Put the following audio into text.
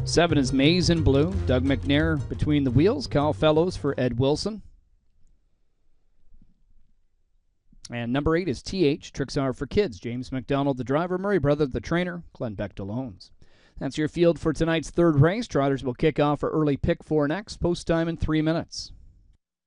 7 is Maze in Blue. Doug McNair between the wheels. Kyle Fellows for Ed Wilson. And number 8 is TH, Tricks Are for Kids. James McDonald, the driver. Murray Brother, the trainer. Glenn Bechtel owns. That's your field for tonight's third race. Trotters will kick off for early pick 4 next. Post time in 3 minutes.